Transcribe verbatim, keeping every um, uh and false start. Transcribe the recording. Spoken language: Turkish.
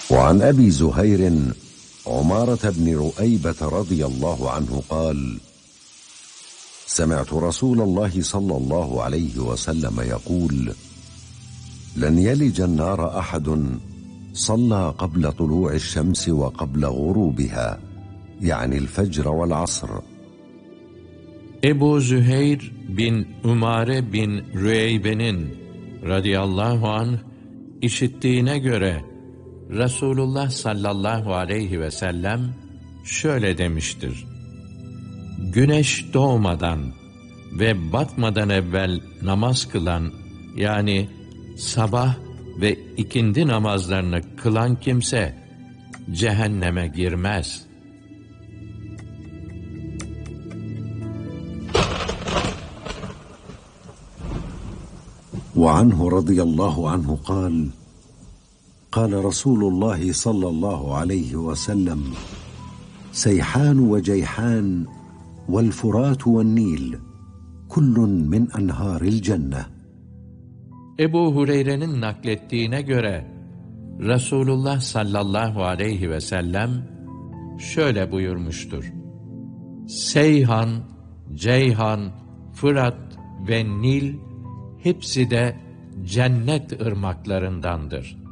وعن أبي زهير عمارة بن رؤيبة رضي الله عنه قال: سمعت رسول الله صلى الله عليه وسلم يقول: لن يلج النار أحد صلى قبل طلوع الشمس وقبل غروبها، يعني الفجر والعصر. Ebu Züheyr bin Umare bin Rüeybe'nin radıyallahu anh işittiğine göre Resulullah sallallahu aleyhi ve sellem şöyle demiştir: Güneş doğmadan ve batmadan evvel namaz kılan, yani sabah ve ikindi namazlarını kılan kimse cehenneme girmez. وعنه رضي الله عنه قال: قال رسول الله صلى الله عليه وسلم: سيحان وجيحان والفرات والنيل كل من أنهار الجنة. Ebu Hureyre'nin naklettiğine göre Resulullah sallallahu aleyhi ve sellem şöyle buyurmuştur: Seyhan, Ceyhan, Fırat ve Nil hepsi de cennet ırmaklarındandır.